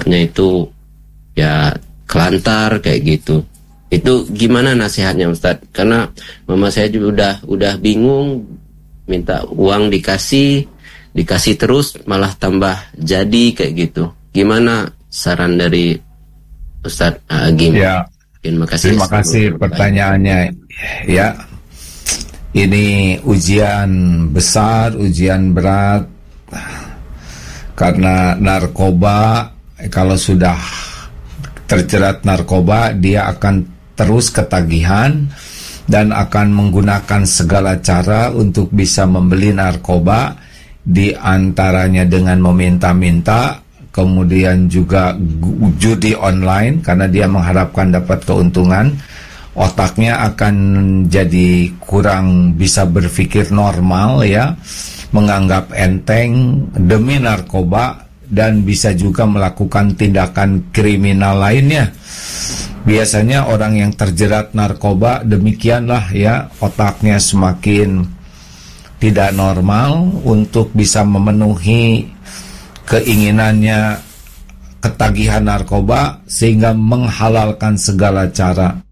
otaknya itu ya kelantar kayak gitu. Itu gimana nasihatnya Ustadz? Karena mama saya juga udah bingung, minta uang dikasih terus malah tambah jadi kayak gitu. Gimana saran dari Ustadz Agim? Ya, Terima kasih pertanyaannya. Ya, ini ujian besar, ujian berat, karena narkoba, kalau sudah terjerat narkoba, dia akan terus ketagihan dan akan menggunakan segala cara untuk bisa membeli narkoba, di antaranya dengan meminta-minta, kemudian juga judi online karena dia mengharapkan dapat keuntungan. Otaknya akan jadi kurang bisa berpikir normal, ya, menganggap enteng demi narkoba, dan bisa juga melakukan tindakan kriminal lainnya. Biasanya orang yang terjerat narkoba demikianlah, ya, otaknya semakin tidak normal untuk bisa memenuhi keinginannya, ketagihan narkoba, sehingga menghalalkan segala cara.